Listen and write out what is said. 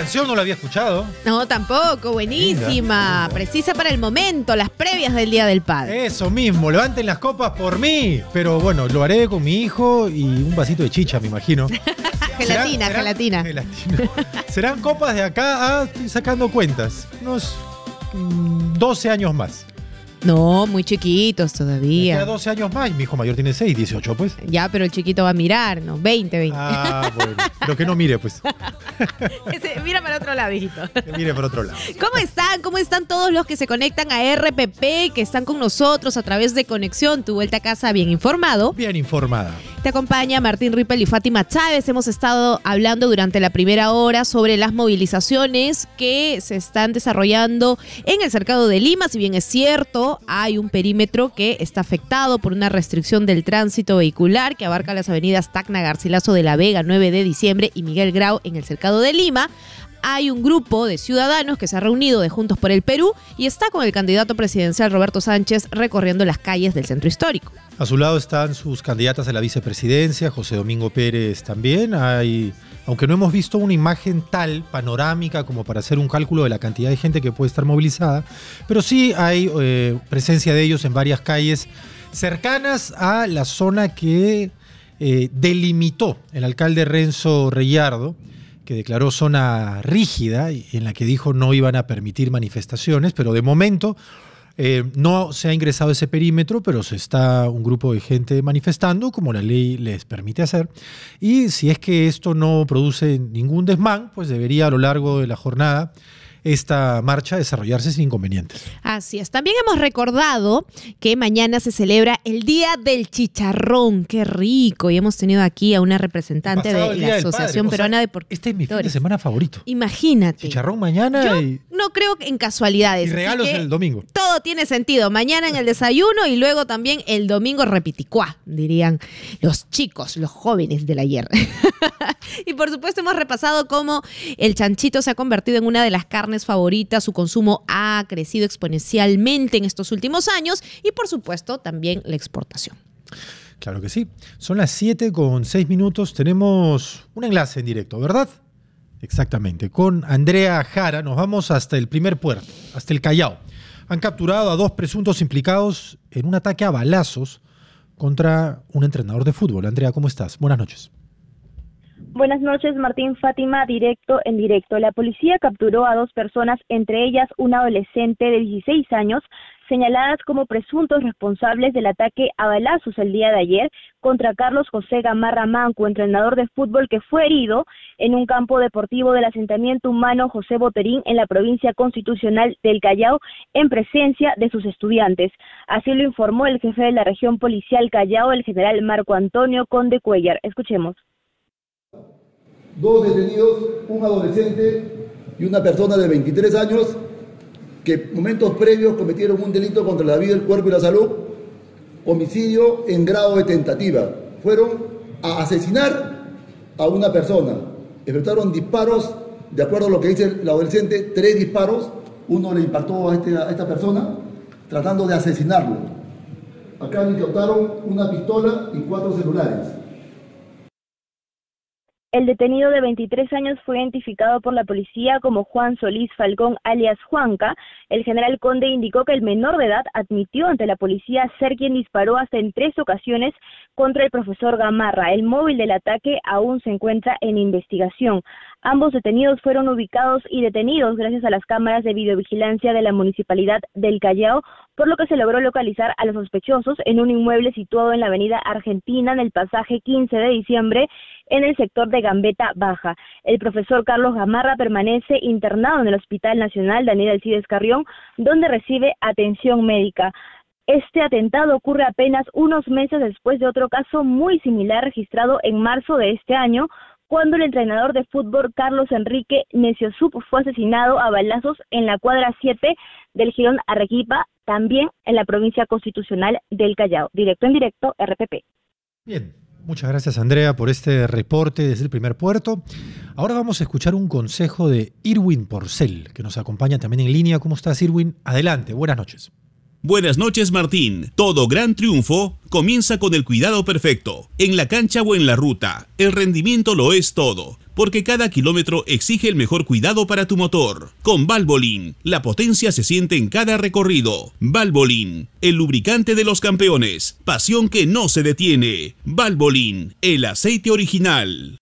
canción no la había escuchado. No, tampoco, buenísima. Precisa para el momento, las previas del Día del Padre. Eso mismo, levanten las copas por mí. Pero bueno, lo haré con mi hijo y un vasito de chicha, me imagino. Gelatina. Serán copas de acá estoy sacando cuentas, unos 12 años más. No, muy chiquitos todavía. Queda 12 años más y mi hijo mayor tiene 6, 18 pues. Ya, pero el chiquito va a mirar, ¿no? 20. Ah, bueno. Pero que no mire, pues. Mira para otro lado, hijito. Que mire para otro lado. ¿Cómo están? ¿Cómo están todos los que se conectan a RPP, que están con nosotros a través de Conexión? Tu vuelta a casa bien informado. Bien informada. Te acompaña Martín Rippel y Fátima Chávez. Hemos estado hablando durante la primera hora sobre las movilizaciones que se están desarrollando en el Cercado de Lima. Si bien es cierto, hay un perímetro que está afectado por una restricción del tránsito vehicular que abarca las avenidas Tacna, Garcilaso de la Vega, 9 de diciembre y Miguel Grau en el Cercado de Lima. Hay un grupo de ciudadanos que se ha reunido de Juntos por el Perú y está con el candidato presidencial Roberto Sánchez recorriendo las calles del centro histórico. A su lado están sus candidatas a la vicepresidencia, José Domingo Pérez también. Aunque no hemos visto una imagen tal, panorámica, como para hacer un cálculo de la cantidad de gente que puede estar movilizada, pero sí hay presencia de ellos en varias calles cercanas a la zona que delimitó el alcalde Renzo Reyardo, que declaró zona rígida y en la que dijo no iban a permitir manifestaciones, pero de momento no se ha ingresado ese perímetro, pero se está un grupo de gente manifestando, como la ley les permite hacer, y si es que esto no produce ningún desmán, pues debería a lo largo de la jornada esta marcha desarrollarse sin inconvenientes. Así es. También hemos recordado que mañana se celebra el Día del Chicharrón. ¡Qué rico! Y hemos tenido aquí a una representante de la Asociación Peruana de Deportistas. Este es mi fin de semana favorito. Imagínate. Chicharrón mañana. Yo no creo en casualidades. Y regalos el domingo. Todo tiene sentido. Mañana en el desayuno y luego también el domingo repiticuá, dirían los chicos, los jóvenes del ayer. Y por supuesto hemos repasado cómo el chanchito se ha convertido en una de las carnes favoritas, su consumo ha crecido exponencialmente en estos últimos años y por supuesto también la exportación. Claro que sí. Son las 7:06. Tenemos un enlace en directo, ¿verdad? Exactamente. Con Andrea Jara nos vamos hasta el primer puerto, hasta el Callao. Han capturado a 2 presuntos implicados en un ataque a balazos contra un entrenador de fútbol. Andrea, ¿cómo estás? Buenas noches. Buenas noches, Martín. Fátima, directo en directo. La policía capturó a 2 personas, entre ellas una adolescente de 16 años, señaladas como presuntos responsables del ataque a balazos el día de ayer contra Carlos José Gamarra Manco, entrenador de fútbol que fue herido en un campo deportivo del asentamiento humano José Boterín en la provincia constitucional del Callao, en presencia de sus estudiantes. Así lo informó el jefe de la región policial Callao, el general Marco Antonio Conde Cuellar. Escuchemos. 2 detenidos, un adolescente y una persona de 23 años que momentos previos cometieron un delito contra la vida, el cuerpo y la salud, homicidio en grado de tentativa. Fueron a asesinar a una persona. Efectuaron disparos, de acuerdo a lo que dice el adolescente, 3 disparos. Uno le impactó a esta persona tratando de asesinarlo. Acá le incautaron una pistola y 4 celulares. El detenido de 23 años fue identificado por la policía como Juan Solís Falcón, alias Juanca. El general Conde indicó que el menor de edad admitió ante la policía ser quien disparó hasta en 3 ocasiones contra el profesor Gamarra. El móvil del ataque aún se encuentra en investigación. Ambos detenidos fueron ubicados y detenidos gracias a las cámaras de videovigilancia de la Municipalidad del Callao, por lo que se logró localizar a los sospechosos en un inmueble situado en la avenida Argentina, en el pasaje 15 de diciembre, en el sector de Gambetta Baja. El profesor Carlos Gamarra permanece internado en el Hospital Nacional Daniel Alcides Carrión, donde recibe atención médica. Este atentado ocurre apenas unos meses después de otro caso muy similar registrado en marzo de este año, cuando el entrenador de fútbol Carlos Enrique Neciosup fue asesinado a balazos en la cuadra 7 del Jirón Arequipa, también en la provincia constitucional del Callao. Directo en directo, RPP. Bien, muchas gracias Andrea por este reporte desde el primer puerto. Ahora vamos a escuchar un consejo de Irwin Porcel, que nos acompaña también en línea. ¿Cómo estás, Irwin? Adelante, buenas noches. Buenas noches, Martín. Todo gran triunfo comienza con el cuidado perfecto. En la cancha o en la ruta, el rendimiento lo es todo. porque cada kilómetro exige el mejor cuidado para tu motor. Con Valvoline, la potencia se siente en cada recorrido. Valvoline, el lubricante de los campeones. Pasión que no se detiene. Valvoline, el aceite original.